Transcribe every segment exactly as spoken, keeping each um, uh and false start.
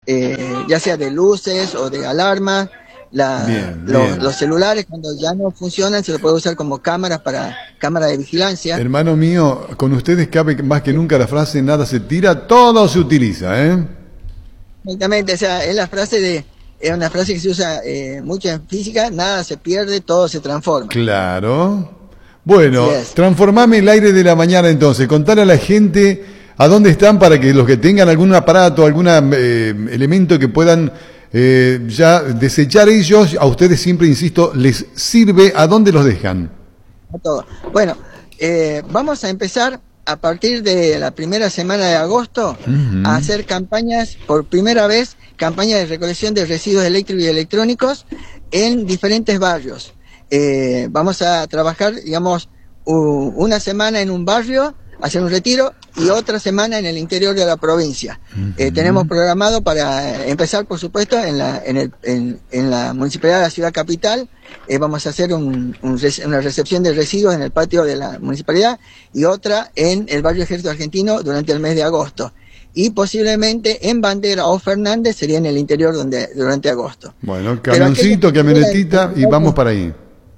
eh, ya sea de luces o de alarmas. La, bien, los, bien. los celulares cuando ya no funcionan se lo puede usar como cámaras para cámara de vigilancia. Hermano mío, con ustedes cabe más que nunca la frase nada se tira, todo se utiliza, ¿eh? Exactamente, o sea, es la frase de, es una frase que se usa eh, mucho en física, nada se pierde, todo se transforma. Claro. Bueno, Yes. transformame el aire de la mañana entonces, contale a la gente a dónde están para que los que tengan algún aparato, algún eh, elemento que puedan eh, ya desechar ellos, a ustedes siempre, insisto, les sirve, ¿a dónde los dejan? Todo. Bueno, eh, vamos a empezar a partir de la primera semana de agosto Uh-huh. a hacer campañas, por primera vez, campañas de recolección de residuos eléctricos y electrónicos en diferentes barrios. Eh, vamos a trabajar, digamos, u- una semana en un barrio, hacer un retiro, y otra semana en el interior de la provincia. Uh-huh. Eh, tenemos programado para empezar, por supuesto, en la, en el, en, en la municipalidad de la ciudad capital. Eh, vamos a hacer un, un, una recepción de residuos en el patio de la municipalidad y otra en el barrio Ejército Argentino durante el mes de agosto. Y posiblemente en Bandera o Fernández sería en el interior donde, durante agosto. Bueno, camioncito, camionetita y vamos para ahí.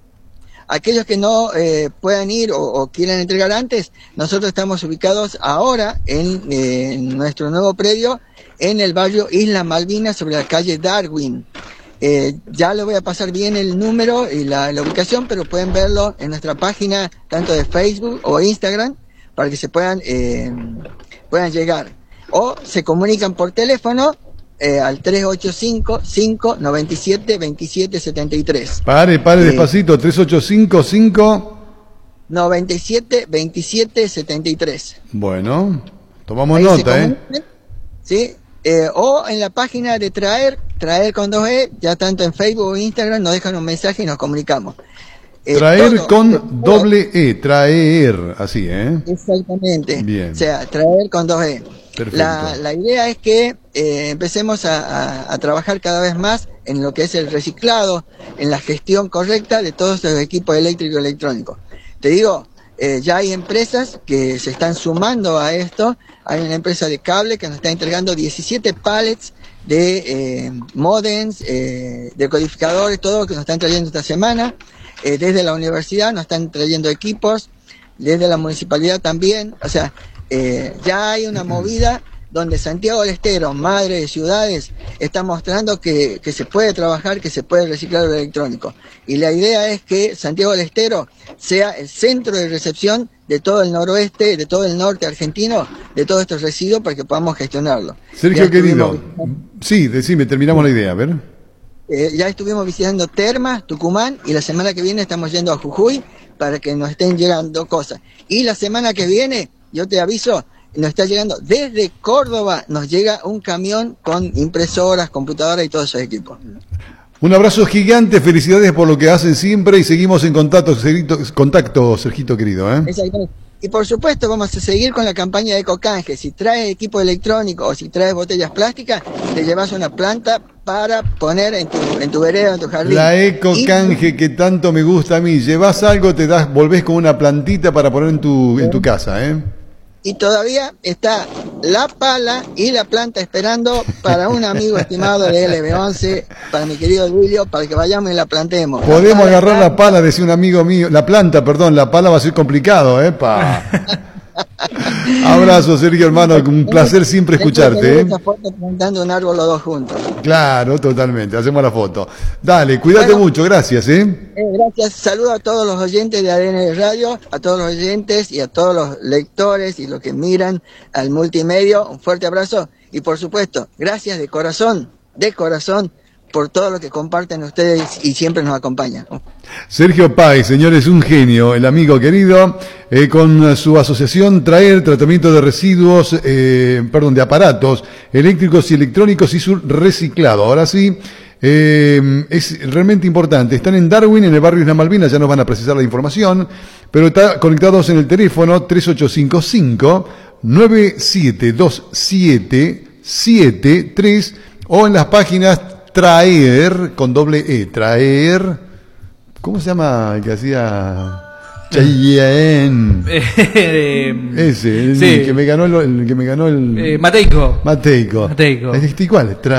Aquellos que no eh, puedan ir o, o quieran entregar antes, nosotros estamos ubicados ahora en, eh, en nuestro nuevo predio en el barrio Isla Malvinas sobre la calle Darwin. Eh, ya le voy a pasar bien el número y la, la ubicación, pero pueden verlo en nuestra página tanto de Facebook o Instagram para que se puedan, eh, puedan llegar. O se comunican por teléfono eh, al tres ocho cinco, cinco nueve siete, dos siete siete tres. Pare, pare Eh, despacito, tres ocho cinco cinco. noventa y siete, veintisiete, setenta y tres. Bueno, tomamos Ahí se nota, ¿eh? comunican, ¿sí? Eh, o en la página de Traer, Traer con dos E, ya tanto en Facebook o Instagram, nos dejan un mensaje y nos comunicamos. Eh, Traer todo- con doble E, traer, así, ¿eh? Exactamente. Bien. O sea, Traer con dos E. Perfecto. La, la idea es que eh, empecemos a, a, a trabajar cada vez más en lo que es el reciclado, en la gestión correcta de todos los equipos eléctricos y electrónicos. Te digo, eh, ya hay empresas que se están sumando a esto. Hay una empresa de cable que nos está entregando diecisiete pallets de eh, modems, eh, decodificadores, todo lo que nos están trayendo esta semana. Eh, desde la universidad nos están trayendo equipos, desde la municipalidad también. O sea, eh, ya hay una movida donde Santiago del Estero, madre de ciudades, está mostrando que, que se puede trabajar, que se puede reciclar lo electrónico. Y la idea es que Santiago del Estero sea el centro de recepción de todo el noroeste, de todo el norte argentino, de todos estos residuos para que podamos gestionarlo. Sergio, Ya querido, estuvimos- sí, decime, terminamos la idea, a ver. Eh, ya estuvimos visitando Termas, Tucumán, y la semana que viene estamos yendo a Jujuy para que nos estén llegando cosas. Y la semana que viene, yo te aviso, nos está llegando desde Córdoba, nos llega un camión con impresoras, computadoras y todos esos equipos. Un abrazo gigante, felicidades por lo que hacen siempre y seguimos en contacto, Sergito, contacto, Sergito querido, ¿eh? Exactamente. Y por supuesto vamos a seguir con la campaña de Ecocanje. Si traes equipo electrónico o si traes botellas plásticas, te llevas una planta para poner en tu, en tu vereda, en tu jardín. La eco canje que tanto me gusta a mí. Llevas algo, te das, volvés con una plantita para poner en tu, en tu casa, ¿eh? Y todavía está la pala y la planta esperando para un amigo estimado de L B once, para mi querido Duilio, para que vayamos y la plantemos. Podemos La pala agarrar está- la pala, decía un amigo mío. La planta, perdón, la pala va a ser complicado, ¿eh? Pa. Abrazo, Sergio, hermano. Un placer siempre escucharte, ¿eh? Esa foto plantando un árbol los dos juntos. Claro, totalmente. Hacemos la foto. Dale, cuídate Bueno. mucho. Gracias, ¿eh? Eh, gracias, saludo a todos los oyentes de A D N Radio, a todos los oyentes y a todos los lectores y los que miran al multimedio. Un fuerte abrazo y por supuesto, gracias de corazón, de corazón, por todo lo que comparten ustedes y siempre nos acompañan. Sergio Páez, señores, un genio, el amigo querido, eh, con su asociación Traer Tratamiento de Residuos, eh, perdón, de aparatos eléctricos y electrónicos y su reciclado. Ahora sí, eh, es realmente importante. Están en Darwin, en el barrio Isla Malvinas, ya nos van a precisar la información, pero está conectados en el teléfono tres ocho cinco cinco, nueve siete dos siete, siete tres o en las páginas Traer, con doble E, Traer, ¿cómo se llama el que hacía Cheyenne? Eh, Ese, el sí. que me ganó el, el que me ganó el eh, Mateico. Mateico. Mateico. Este, ¿cuál?